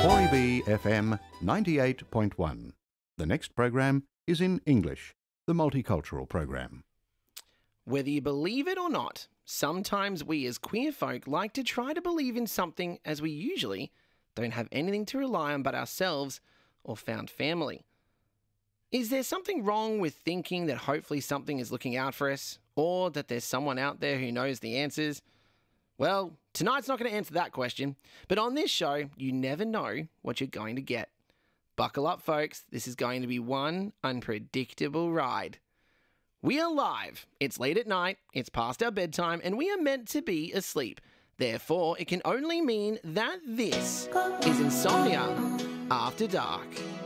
4EB FM 98.1. The next program is in English, the multicultural program. Whether you believe it or not, sometimes we as queer folk like to try to believe in something as we usually don't have anything to rely on but ourselves or found family. Is there something wrong with thinking that hopefully something is looking out for us, or that there's someone out there who knows the answers? Well, tonight's not going to answer that question, but on this show, you never know what you're going to get. Buckle up, folks. This is going to be one unpredictable ride. We are live. It's late at night, it's past our bedtime, and we are meant to be asleep. Therefore, it can only mean that this is Insomnia After Dark.